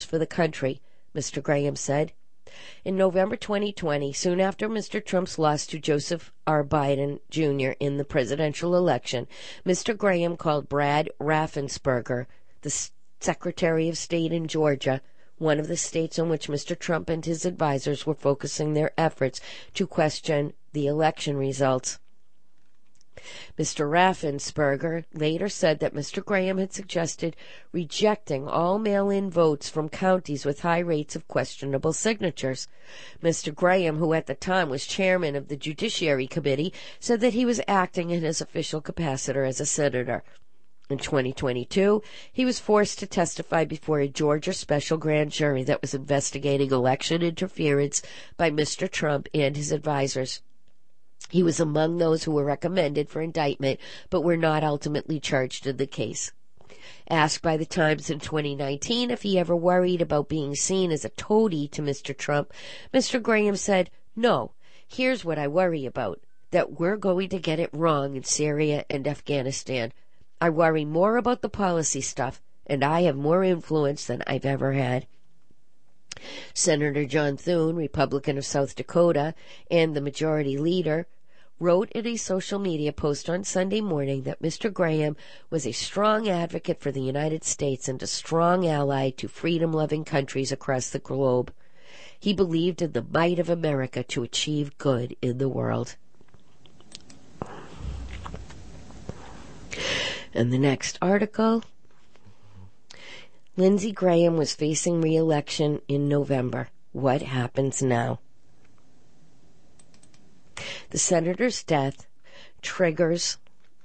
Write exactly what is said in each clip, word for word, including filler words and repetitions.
for the country, Mister Graham said. In November twenty twenty, soon after Mister Trump's loss to Joseph R. Biden Junior in the presidential election, Mister Graham called Brad Raffensperger, the Secretary of State in Georgia, one of the states on which Mister Trump and his advisors were focusing their efforts to question the election results. Mister Raffensperger later said that Mister Graham had suggested rejecting all mail-in votes from counties with high rates of questionable signatures. Mister Graham, who at the time was chairman of the Judiciary Committee, said that he was acting in his official capacity as a senator. In twenty twenty-two, he was forced to testify before a Georgia special grand jury that was investigating election interference by Mister Trump and his advisors. He was among those who were recommended for indictment, but were not ultimately charged in the case. Asked by the Times in twenty nineteen if he ever worried about being seen as a toady to Mister Trump, Mister Graham said, "No, here's what I worry about, that we're going to get it wrong in Syria and Afghanistan. I worry more about the policy stuff, and I have more influence than I've ever had." Senator John Thune, Republican of South Dakota, and the majority leader, wrote in a social media post on Sunday morning that Mister Graham was a strong advocate for the United States and a strong ally to freedom-loving countries across the globe. He believed in the might of America to achieve good in the world. And the next article, Lindsey Graham was facing re-election in November. What happens now? The senator's death triggers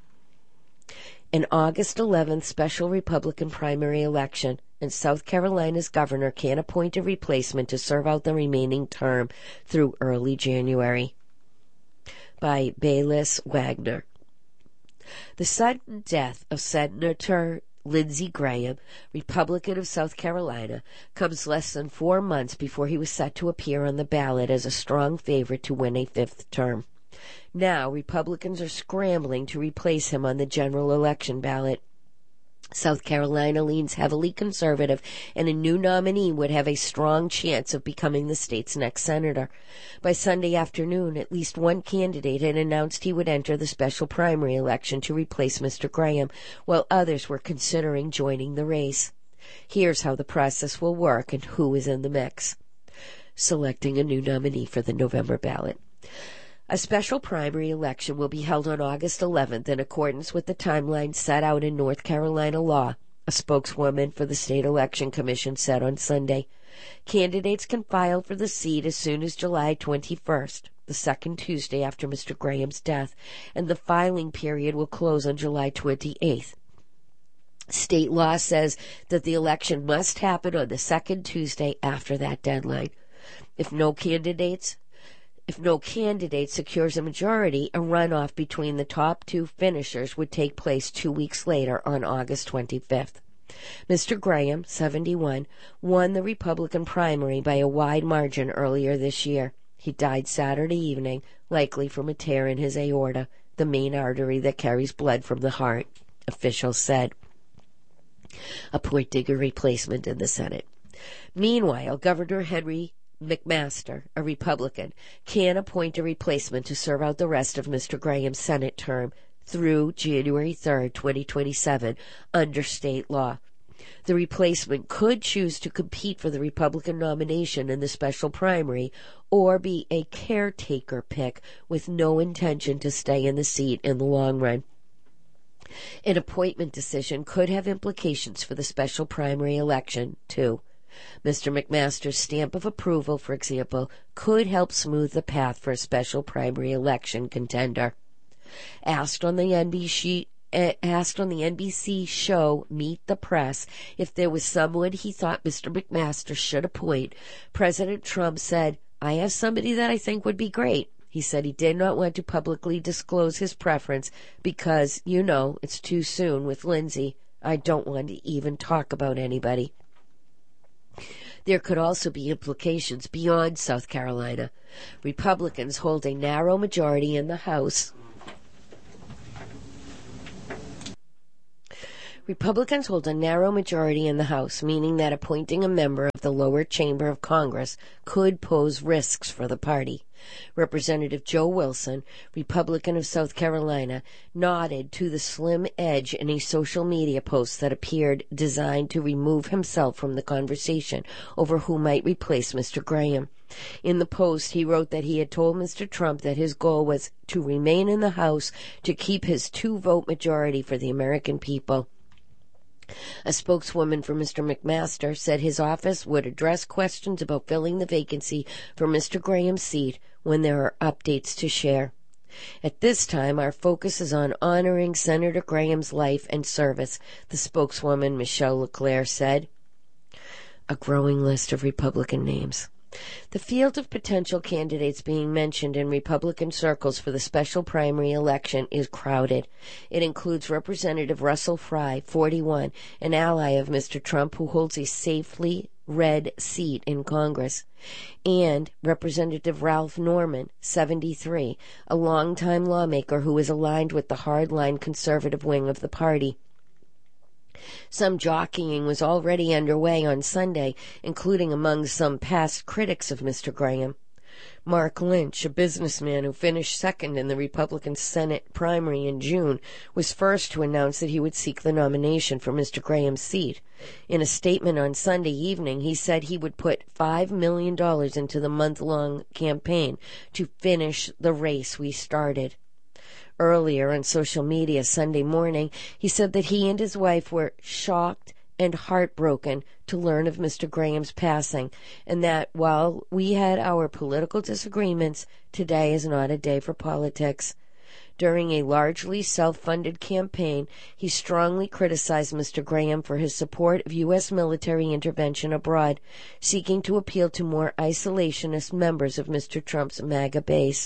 an August eleventh special Republican primary election, and South Carolina's governor can appoint a replacement to serve out the remaining term through early January. By Bayless Wagner. The sudden death of Senator Lindsey Graham, Republican of South Carolina, comes less than four months before he was set to appear on the ballot as a strong favorite to win a fifth term. Now, Republicans are scrambling to replace him on the general election ballot. South Carolina leans heavily conservative, and a new nominee would have a strong chance of becoming the state's next senator. By Sunday afternoon, at least one candidate had announced he would enter the special primary election to replace Mister Graham, while others were considering joining the race. Here's how the process will work and who is in the mix. Selecting a new nominee for the November ballot. A special primary election will be held on August eleventh in accordance with the timeline set out in North Carolina law, a spokeswoman for the State Election Commission said on Sunday. Candidates can file for the seat as soon as July twenty-first, the second Tuesday after Mister Graham's death, and the filing period will close on July twenty-eighth. State law says that the election must happen on the second Tuesday after that deadline. If no candidates If no candidate secures a majority, a runoff between the top two finishers would take place two weeks later on August twenty-fifth. Mister Graham, seventy-one, won the Republican primary by a wide margin earlier this year. He died Saturday evening, likely from a tear in his aorta, the main artery that carries blood from the heart, officials said. Appointing a replacement in the Senate. Meanwhile, Governor Henry McMaster, a Republican, can appoint a replacement to serve out the rest of Mister Graham's Senate term through January third, twenty twenty-seven, under state law. The replacement could choose to compete for the Republican nomination in the special primary or be a caretaker pick with no intention to stay in the seat in the long run. An appointment decision could have implications for the special primary election, too. Mister McMaster's stamp of approval, for example, could help smooth the path for a special primary election contender. Asked on the N B C, uh, asked on the N B C show Meet the Press if there was someone he thought Mister McMaster should appoint, President Trump said, "I have somebody that I think would be great." He said he did not want to publicly disclose his preference because, you know, it's too soon with Lindsey. I don't want to even talk about anybody. There could also be implications beyond South Carolina. Republicans hold a narrow majority in the House. Republicans hold a narrow majority in the House, meaning that appointing a member of the lower chamber of Congress could pose risks for the party. Representative Joe Wilson, Republican of South Carolina, nodded to the slim edge in a social media post that appeared designed to remove himself from the conversation over who might replace Mister Graham. In the post, he wrote that he had told Mister Trump that his goal was to remain in the House to keep his two-vote majority for the American people. A spokeswoman for Mister McMaster said his office would address questions about filling the vacancy for Mister Graham's seat when there are updates to share. At this time, our focus is on honoring Senator Graham's life and service, the spokeswoman Michelle LeClaire said. A growing list of Republican names. The field of potential candidates being mentioned in Republican circles for the special primary election is crowded. It includes Representative Russell Fry, forty-one, an ally of Mister Trump who holds a safely red seat in Congress, and Representative Ralph Norman, seventy-three, a longtime lawmaker who is aligned with the hardline conservative wing of the party. Some jockeying was already underway on Sunday, including among some past critics of Mister Graham. Mark Lynch, a businessman who finished second in the Republican Senate primary in June, was first to announce that he would seek the nomination for Mister Graham's seat. In a statement on Sunday evening, he said he would put five million dollars into the month-long campaign to finish the race we started. Earlier on social media Sunday morning, he said that he and his wife were shocked and heartbroken to learn of Mister Graham's passing, and that while we had our political disagreements, today is not a day for politics. During a largely self-funded campaign, he strongly criticized Mister Graham for his support of U S military intervention abroad, seeking to appeal to more isolationist members of Mister Trump's MAGA base.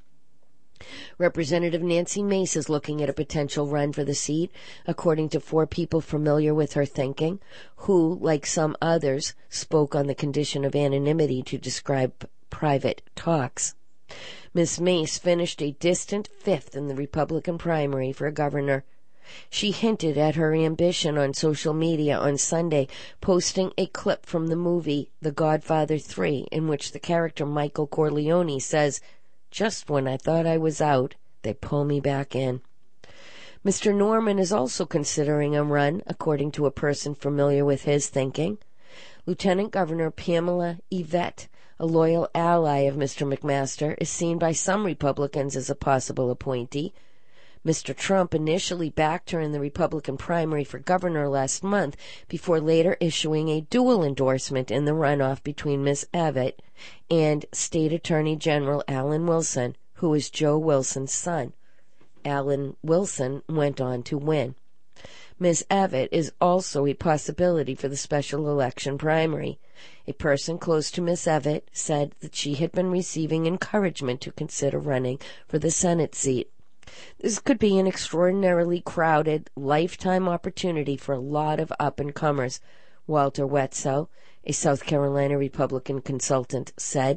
Representative Nancy Mace is looking at a potential run for the seat, according to four people familiar with her thinking, who, like some others, spoke on the condition of anonymity to describe private talks. Miz Mace finished a distant fifth in the Republican primary for governor. She hinted at her ambition on social media on Sunday, posting a clip from the movie The Godfather three, in which the character Michael Corleone says, "Just when I thought I was out, they pull me back in." Mister Norman is also considering a run, according to a person familiar with his thinking. Lieutenant Governor Pamela Yvette, a loyal ally of Mister McMaster, is seen by some Republicans as a possible appointee. Mister Trump initially backed her in the Republican primary for governor last month, before later issuing a dual endorsement in the runoff between Miz Abbott and State Attorney General Alan Wilson, who is Joe Wilson's son. Alan Wilson went on to win. Miz Abbott is also a possibility for the special election primary. A person close to Miz Abbott said that she had been receiving encouragement to consider running for the Senate seat. This could be an extraordinarily crowded, lifetime opportunity for a lot of up-and-comers, Walter Wetzel, a South Carolina Republican consultant, said.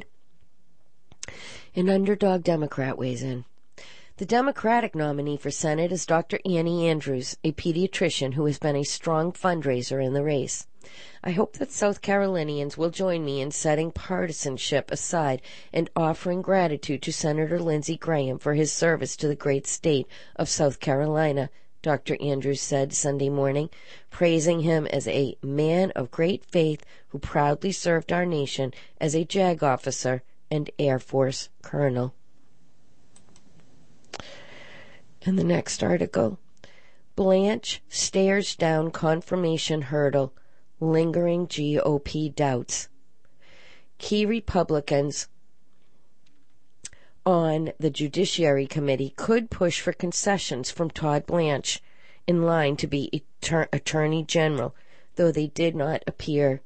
An underdog Democrat weighs in. The Democratic nominee for Senate is Doctor Annie Andrews, a pediatrician who has been a strong fundraiser in the race. I hope that South Carolinians will join me in setting partisanship aside and offering gratitude to Senator Lindsey Graham for his service to the great state of South Carolina, Doctor Andrews said Sunday morning, praising him as a man of great faith who proudly served our nation as a JAG officer and Air Force colonel. And the next article, Blanche stares down confirmation hurdle, lingering G O P doubts. Key Republicans on the Judiciary Committee could push for concessions from Todd Blanche, in line to be Eter- Attorney General, though they did not appear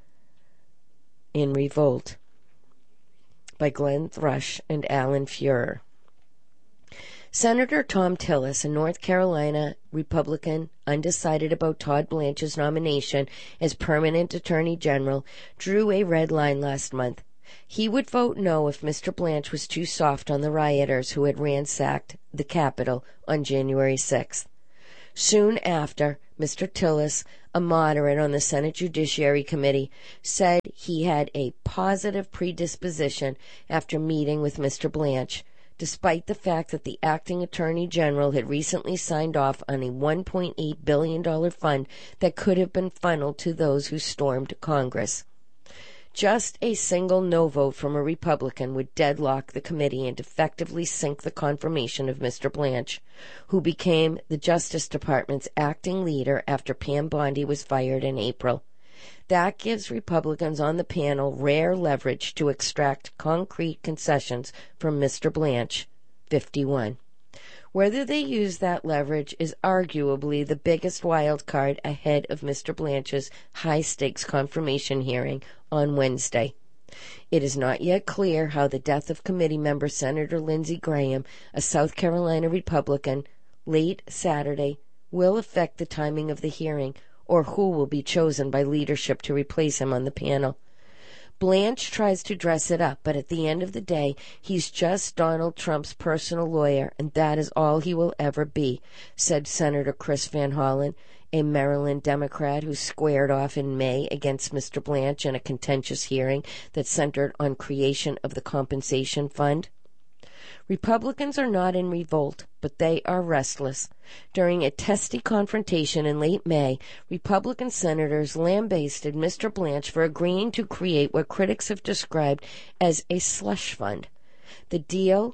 in revolt. By Glenn Thrush and Alan Fuhrer. Senator Thom Tillis, a North Carolina Republican undecided about Todd Blanche's nomination as permanent Attorney General, drew a red line last month. He would vote no if Mister Blanche was too soft on the rioters who had ransacked the Capitol on January sixth. Soon after, Mister Tillis, a moderate on the Senate Judiciary Committee, said he had a positive predisposition after meeting with Mister Blanche, despite the fact that the acting Attorney General had recently signed off on a one point eight billion dollars fund that could have been funneled to those who stormed Congress. Just a single no vote from a Republican would deadlock the committee and effectively sink the confirmation of Mister Blanche, who became the Justice Department's acting leader after Pam Bondi was fired in April. That gives Republicans on the panel rare leverage to extract concrete concessions from Mister Blanche, fifty-one. Whether they use that leverage is arguably the biggest wild card ahead of Mister Blanche's high-stakes confirmation hearing on Wednesday. It is not yet clear how the death of committee member Senator Lindsey Graham, a South Carolina Republican, late Saturday, will affect the timing of the hearing or who will be chosen by leadership to replace him on the panel. Blanche tries to dress it up, but at the end of the day, he's just Donald Trump's personal lawyer, and that is all he will ever be, said Senator Chris Van Hollen, a Maryland Democrat who squared off in May against Mister Blanche in a contentious hearing that centered on creation of the compensation fund. Republicans are not in revolt, but they are restless. During a testy confrontation in late May, Republican senators lambasted Mister Blanche for agreeing to create what critics have described as a slush fund. The deal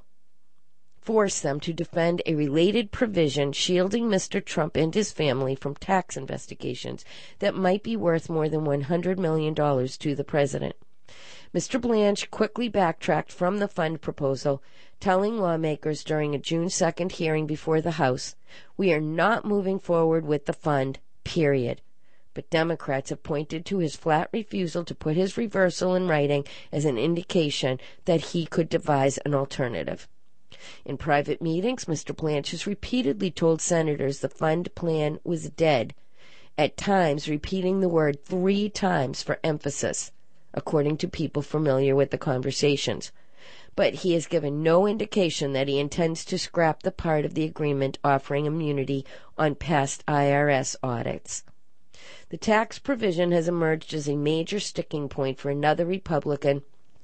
forced them to defend a related provision shielding Mister Trump and his family from tax investigations that might be worth more than one hundred million dollars to the president. Mister Blanche quickly backtracked from the fund proposal, telling lawmakers during a June second hearing before the House, "We are not moving forward with the fund, period." But Democrats have pointed to his flat refusal to put his reversal in writing as an indication that he could devise an alternative. In private meetings, Mister Blanche has repeatedly told senators the fund plan was dead, at times repeating the word three times for emphasis, according to people familiar with the conversations. But he has given no indication that he intends to scrap the part of the agreement offering immunity on past I R S audits. The tax provision has emerged as a major sticking point for another Republican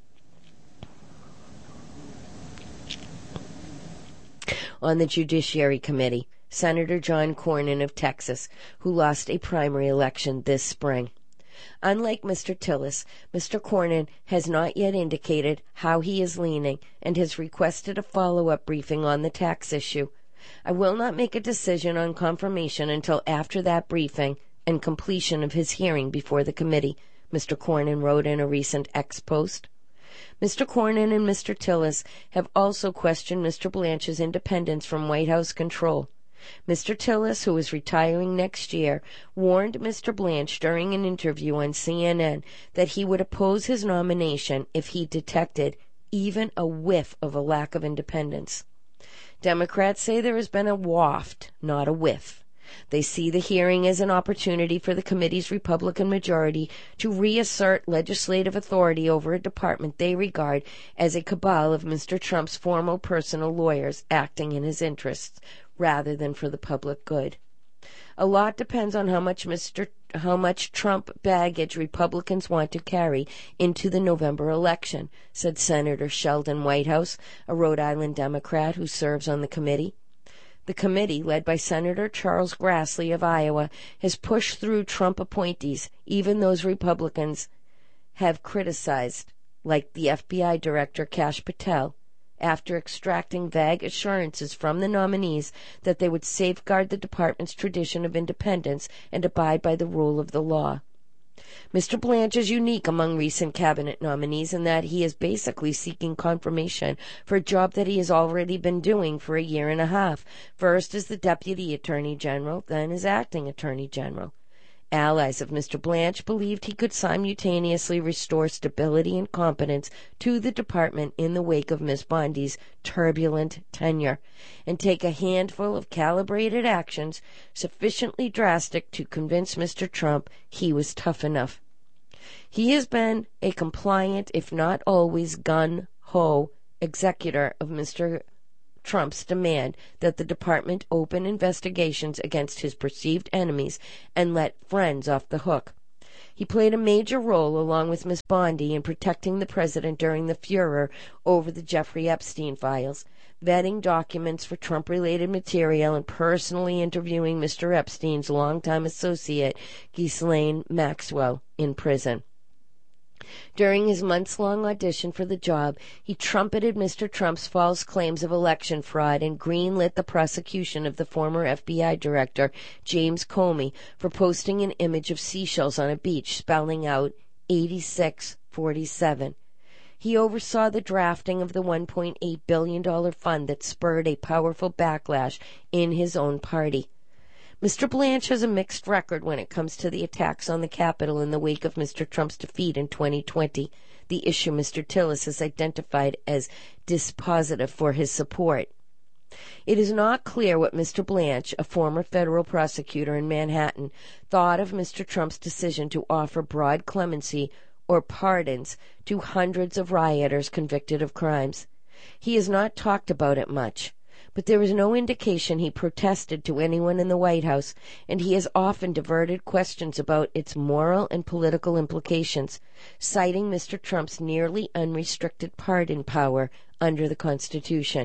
on the Judiciary Committee, Senator John Cornyn of Texas, who lost a primary election this spring. Unlike Mister Tillis, Mister Cornyn has not yet indicated how he is leaning and has requested a follow-up briefing on the tax issue. "I will not make a decision on confirmation until after that briefing and completion of his hearing before the committee," Mister Cornyn wrote in a recent X post. Mister Cornyn and Mister Tillis have also questioned Mister Blanche's independence from White House control. Mister Tillis, who is retiring next year, warned Mister Blanche during an interview on C N N that he would oppose his nomination if he detected even a whiff of a lack of independence. Democrats say there has been a waft, not a whiff. They see the hearing as an opportunity for the committee's Republican majority to reassert legislative authority over a department they regard as a cabal of Mister Trump's former personal lawyers acting in his interests, rather than for the public good. A lot depends on how much Mister how much Trump baggage Republicans want to carry into the November election, said Senator Sheldon Whitehouse, a Rhode Island Democrat who serves on the committee. The committee, led by Senator Charles Grassley of Iowa, has pushed through Trump appointees, even those Republicans have criticized, like the F B I Director Kash Patel, after extracting vague assurances from the nominees that they would safeguard the department's tradition of independence and abide by the rule of the law. Mister Blanche is unique among recent cabinet nominees in that he is basically seeking confirmation for a job that he has already been doing for a year and a half, first as the Deputy Attorney General, then as Acting Attorney General. Allies of Mister Blanche believed he could simultaneously restore stability and competence to the department in the wake of Miz Bondi's turbulent tenure, and take a handful of calibrated actions sufficiently drastic to convince Mister Trump he was tough enough. He has been a compliant, if not always gun-ho, executor of Mister Trump's demand that the department open investigations against his perceived enemies and let friends off the hook. He played a major role, along with Miss Bondi, in protecting the president during the furor over the Jeffrey Epstein files, vetting documents for Trump-related material and personally interviewing Mister Epstein's longtime associate, Ghislaine Maxwell, in prison. During his months-long audition for the job, he trumpeted Mister Trump's false claims of election fraud and greenlit the prosecution of the former F B I director, James Comey, for posting an image of seashells on a beach spelling out eighty-six forty-seven. He oversaw the drafting of the one point eight billion dollars fund that spurred a powerful backlash in his own party. Mister Blanche has a mixed record when it comes to the attacks on the Capitol in the wake of Mister Trump's defeat in twenty twenty, the issue Mister Tillis has identified as dispositive for his support. It is not clear what Mister Blanche, a former federal prosecutor in Manhattan, thought of Mister Trump's decision to offer broad clemency or pardons to hundreds of rioters convicted of crimes. He has not talked about it much, but there is no indication he protested to anyone in the White House, and he has often diverted questions about its moral and political implications, citing Mister Trump's nearly unrestricted pardon power under the Constitution.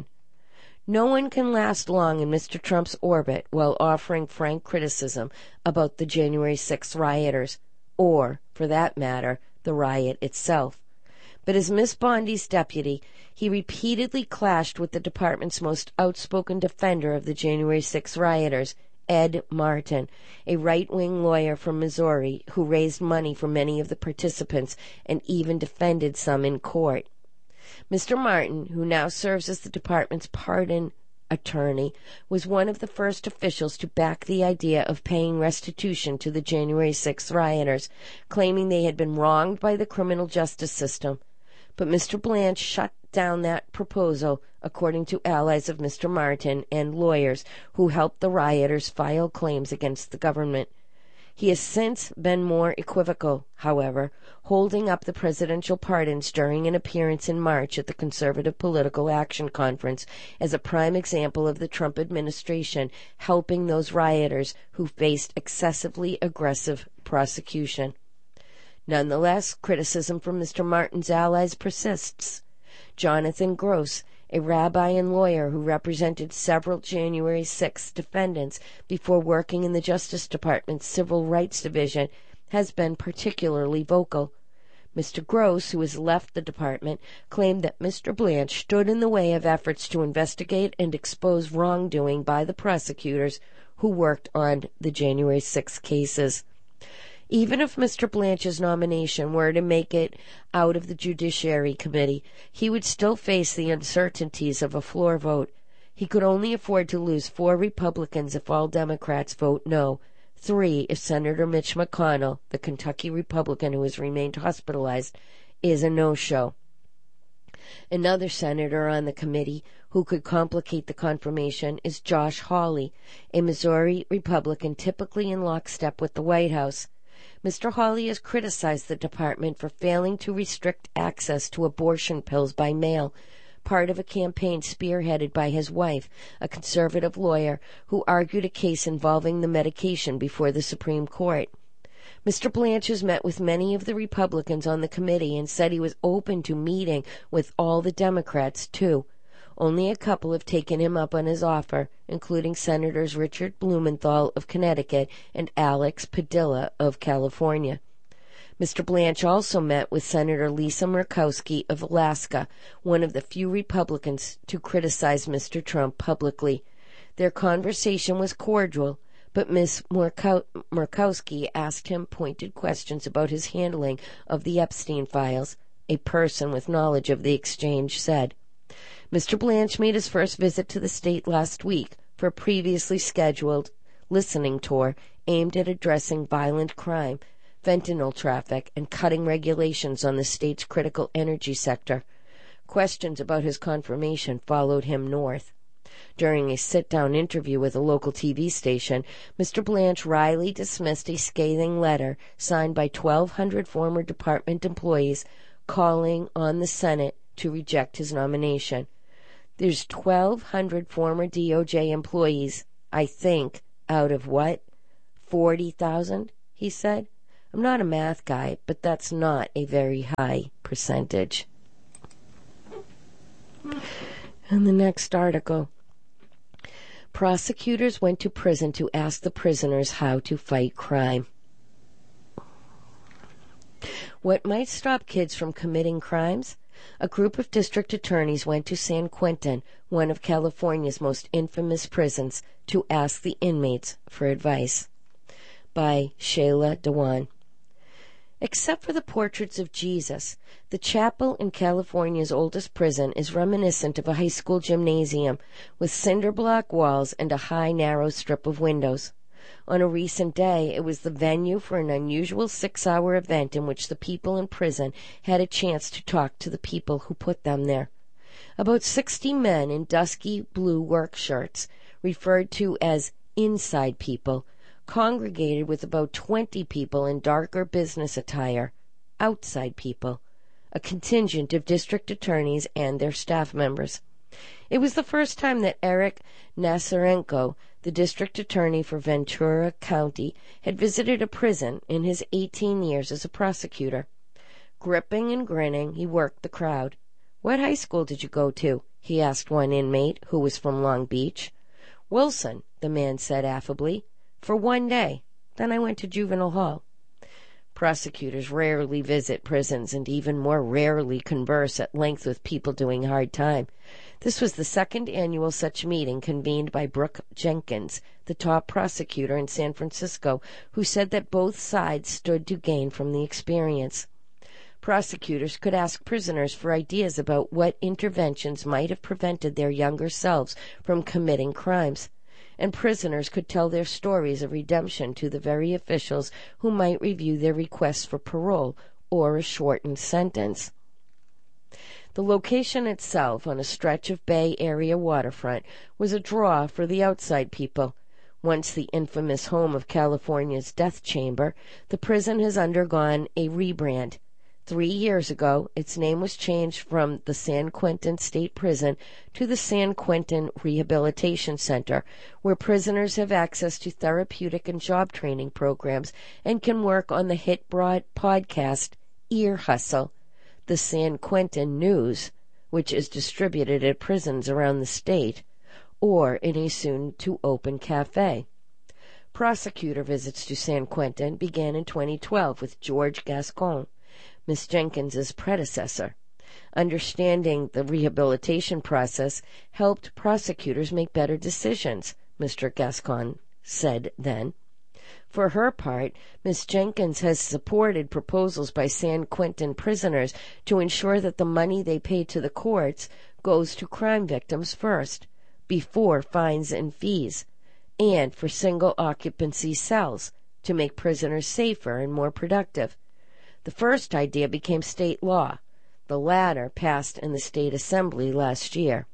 No one can last long in Mister Trump's orbit while offering frank criticism about the January sixth rioters, or, for that matter, the riot itself. But as Miss Bondi's deputy, he repeatedly clashed with the department's most outspoken defender of the January sixth rioters, Ed Martin, a right-wing lawyer from Missouri who raised money for many of the participants and even defended some in court. Mister Martin, who now serves as the department's pardon attorney, was one of the first officials to back the idea of paying restitution to the January sixth rioters, claiming they had been wronged by the criminal justice system. But Mister Blanche shut down that proposal, according to allies of Mister Martin and lawyers who helped the rioters file claims against the government. He has since been more equivocal, however, holding up the presidential pardons during an appearance in March at the Conservative Political Action Conference as a prime example of the Trump administration helping those rioters who faced excessively aggressive prosecution. Nonetheless, criticism from Mister Martin's allies persists. Jonathan Gross, a rabbi and lawyer who represented several January sixth defendants before working in the Justice Department's Civil Rights Division, has been particularly vocal. Mister Gross, who has left the department, claimed that Mister Blanche stood in the way of efforts to investigate and expose wrongdoing by the prosecutors who worked on the January sixth cases. Even if Mister Blanche's nomination were to make it out of the Judiciary Committee, he would still face the uncertainties of a floor vote. He could only afford to lose four Republicans if all Democrats vote no, three if Senator Mitch McConnell, the Kentucky Republican who has remained hospitalized, is a no-show. Another senator on the committee who could complicate the confirmation is Josh Hawley, a Missouri Republican typically in lockstep with the White House. Mister Hawley has criticized the department for failing to restrict access to abortion pills by mail, part of a campaign spearheaded by his wife, a conservative lawyer who argued a case involving the medication before the Supreme Court. Mister Blanche has met with many of the Republicans on the committee and said he was open to meeting with all the Democrats, too. Only a couple have taken him up on his offer, including Senators Richard Blumenthal of Connecticut and Alex Padilla of California. Mister Blanche also met with Senator Lisa Murkowski of Alaska, one of the few Republicans to criticize Mister Trump publicly. Their conversation was cordial, but Miz Murkow- Murkowski asked him pointed questions about his handling of the Epstein files, a person with knowledge of the exchange said. Mister Blanche made his first visit to the state last week for a previously scheduled listening tour aimed at addressing violent crime, fentanyl traffic, and cutting regulations on the state's critical energy sector. Questions about his confirmation followed him north. During a sit-down interview with a local T V station, Mister Blanche wryly dismissed a scathing letter signed by twelve hundred former department employees calling on the Senate to reject his nomination. There's twelve hundred former D O J employees, I think, out of what? forty thousand, he said. I'm not a math guy, but that's not a very high percentage. And the next article. Prosecutors went to prison to ask the prisoners how to fight crime. What might stop kids from committing crimes? A group of district attorneys went to San Quentin, one of California's most infamous prisons, to ask the inmates for advice. By Shayla Dewan. Except for the portraits of Jesus, the chapel in California's oldest prison is reminiscent of a high school gymnasium with cinder block walls and a high, narrow strip of windows. On a recent day, it was the venue for an unusual six-hour event in which the people in prison had a chance to talk to the people who put them there. About sixty men in dusky blue work shirts, referred to as inside people, congregated with about twenty people in darker business attire, outside people, a contingent of district attorneys and their staff members. It was the first time that Eric Nasarenko, the district attorney for Ventura County, had visited a prison in his eighteen years as a prosecutor. Gripping and grinning, he worked the crowd. "What high school did you go to?" he asked one inmate who was from Long Beach. "Wilson," the man said affably. "For one day. Then I went to juvenile hall." Prosecutors rarely visit prisons and even more rarely converse at length with people doing hard time. This was the second annual such meeting convened by Brooke Jenkins, the top prosecutor in San Francisco, who said that both sides stood to gain from the experience. Prosecutors could ask prisoners for ideas about what interventions might have prevented their younger selves from committing crimes, and prisoners could tell their stories of redemption to the very officials who might review their requests for parole or a shortened sentence. The location itself, on a stretch of Bay Area waterfront, was a draw for the outside people. Once the infamous home of California's death chamber, the prison has undergone a rebrand. Three years ago, its name was changed from the San Quentin State Prison to the San Quentin Rehabilitation Center, where prisoners have access to therapeutic and job training programs and can work on the hit broad podcast Ear Hustle, the San Quentin News, which is distributed at prisons around the state, or in a soon-to-open cafe. Prosecutor visits to San Quentin began in twenty twelve with George Gascon, Miss Jenkins's predecessor. Understanding the rehabilitation process helped prosecutors make better decisions, Mister Gascon said then. For her part, Miss Jenkins has supported proposals by San Quentin prisoners to ensure that the money they pay to the courts goes to crime victims first, before fines and fees, and for single occupancy cells to make prisoners safer and more productive. The first idea became state law. The latter passed in the state assembly last year.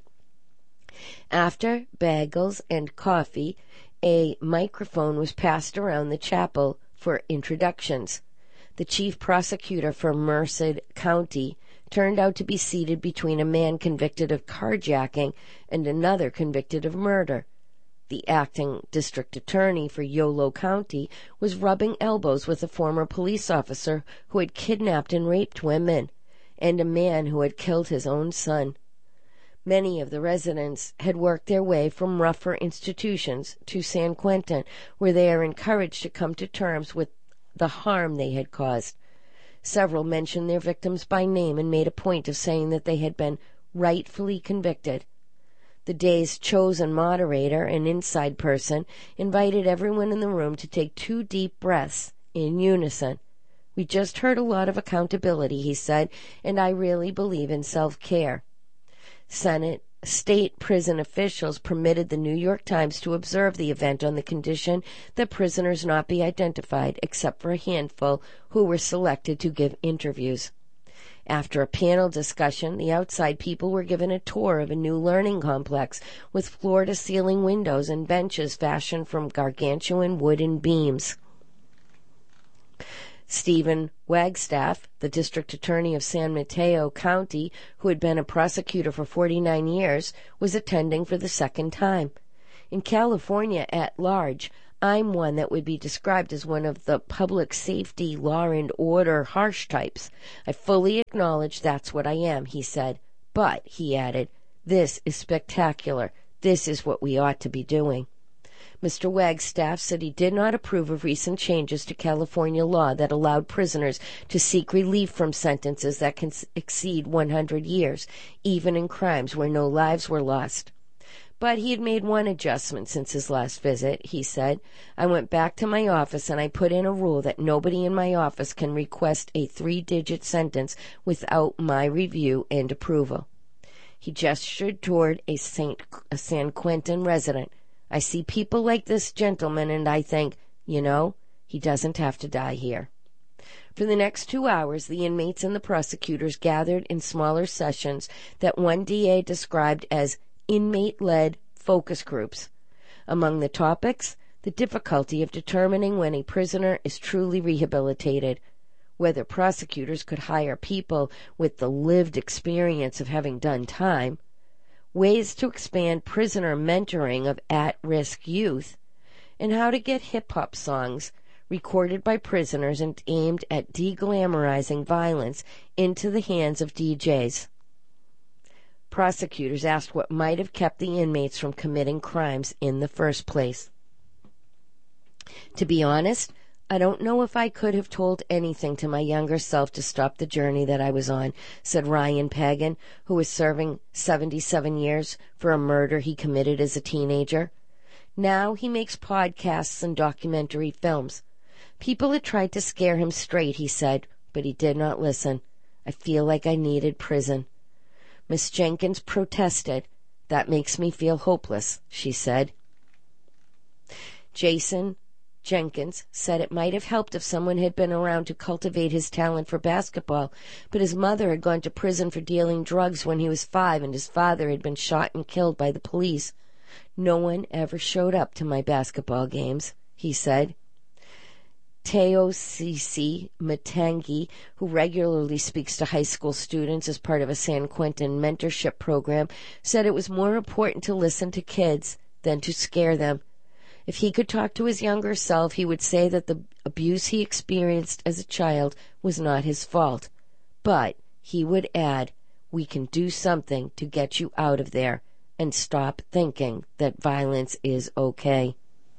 After bagels and coffee, a microphone was passed around the chapel for introductions. The chief prosecutor for Merced County turned out to be seated between a man convicted of carjacking and another convicted of murder. The acting district attorney for Yolo County was rubbing elbows with a former police officer who had kidnapped and raped women, and a man who had killed his own son. Many of the residents had worked their way from rougher institutions to San Quentin, where they are encouraged to come to terms with the harm they had caused. Several mentioned their victims by name and made a point of saying that they had been rightfully convicted. The day's chosen moderator, an inside person, invited everyone in the room to take two deep breaths in unison. "We just heard a lot of accountability," he said, "and I really believe in self-care." Senate, state prison officials permitted the New York Times to observe the event on the condition that prisoners not be identified except for a handful who were selected to give interviews. After a panel discussion, the outside people were given a tour of a new learning complex with floor-to-ceiling windows and benches fashioned from gargantuan wooden beams. Stephen Wagstaff, the district attorney of San Mateo County, who had been a prosecutor for forty-nine years, was attending for the second time. In California at large, I'm one that would be described as one of the public safety, law and order harsh types. I fully acknowledge that's what I am, he said. But, he added, this is spectacular. This is what we ought to be doing. Mister Wagstaff said he did not approve of recent changes to California law that allowed prisoners to seek relief from sentences that can exceed one hundred years, even in crimes where no lives were lost. But he had made one adjustment since his last visit, he said. I went back to my office and I put in a rule that nobody in my office can request a three-digit sentence without my review and approval. He gestured toward a, Saint, a San Quentin resident. I see people like this gentleman, and I think, you know, he doesn't have to die here. For the next two hours, the inmates and the prosecutors gathered in smaller sessions that one D A described as inmate-led focus groups. Among the topics, the difficulty of determining when a prisoner is truly rehabilitated, whether prosecutors could hire people with the lived experience of having done time, ways to expand prisoner mentoring of at-risk youth, and how to get hip-hop songs recorded by prisoners and aimed at de-glamorizing violence into the hands of D Js. Prosecutors asked what might have kept the inmates from committing crimes in the first place. To be honest, I don't know if I could have told anything to my younger self to stop the journey that I was on, said Ryan Pagan, who was serving seventy-seven years for a murder he committed as a teenager. Now he makes podcasts and documentary films. People had tried to scare him straight, he said, but he did not listen. I feel like I needed prison. Miss Jenkins protested. That makes me feel hopeless, she said. Jason Jenkins said it might have helped if someone had been around to cultivate his talent for basketball, but his mother had gone to prison for dealing drugs when he was five, and his father had been shot and killed by the police. No one ever showed up to my basketball games, he said. Teosisi Matangi, who regularly speaks to high school students as part of a San Quentin mentorship program, said it was more important to listen to kids than to scare them. If he could talk to his younger self, he would say that the abuse he experienced as a child was not his fault. But, he would add, we can do something to get you out of there and stop thinking that violence is okay.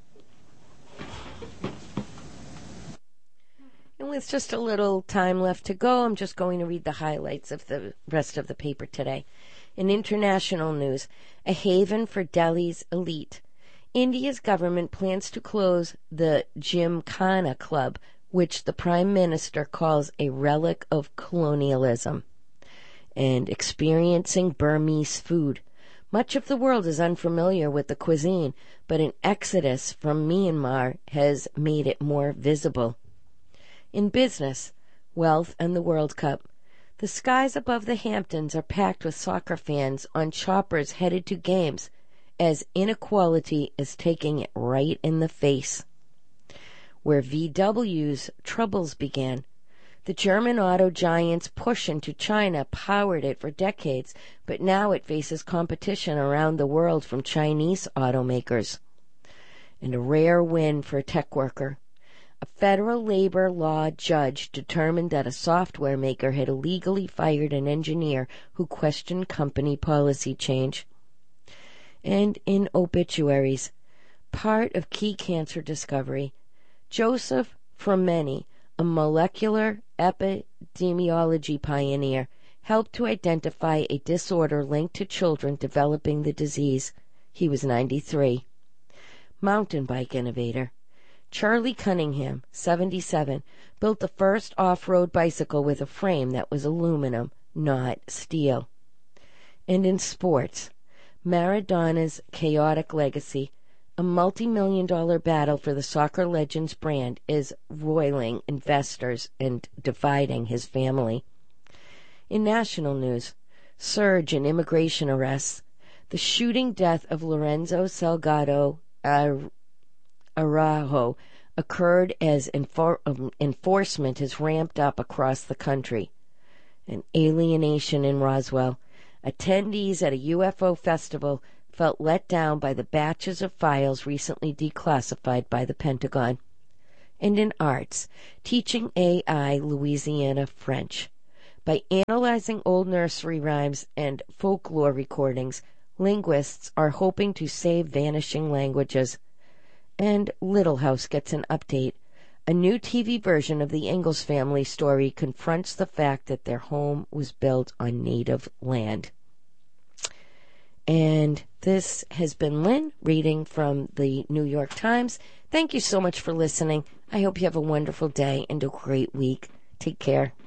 And with just a little time left to go, I'm just going to read the highlights of the rest of the paper today. In international news, a haven for Delhi's elite. India's government plans to close the Gymkhana Club, which the Prime Minister calls a relic of colonialism. And experiencing Burmese food. Much of the world is unfamiliar with the cuisine, but an exodus from Myanmar has made it more visible. In business, wealth and the World Cup. The skies above the Hamptons are packed with soccer fans on choppers headed to games, as inequality is taking it right in the face. Where V W's troubles began. The German auto giant's push into China powered it for decades, but now it faces competition around the world from Chinese automakers. And a rare win for a tech worker. A federal labor law judge determined that a software maker had illegally fired an engineer who questioned company policy change. And in obituaries, part of key cancer discovery, Joseph Fromeni, a molecular epidemiology pioneer, helped to identify a disorder linked to children developing the disease. He was ninety-three. Mountain bike innovator. Charlie Cunningham, seventy-seven, built the first off-road bicycle with a frame that was aluminum, not steel. And in sports, Maradona's chaotic legacy. A multi-million dollar battle for the soccer legend's brand is roiling investors and dividing his family. In national news, surge in immigration arrests. The shooting death of Lorenzo Salgado Araujo, occurred as enfor- um, enforcement has ramped up across the country. And alienation in Roswell. Attendees at a U F O festival felt let down by the batches of files recently declassified by the Pentagon. And in arts, teaching A I Louisiana French. By analyzing old nursery rhymes and folklore recordings, linguists are hoping to save vanishing languages. And Little House gets an update. A new T V version of the Ingalls family story confronts the fact that their home was built on native land. And this has been Lynn reading from the New York Times. Thank you so much for listening. I hope you have a wonderful day and a great week. Take care.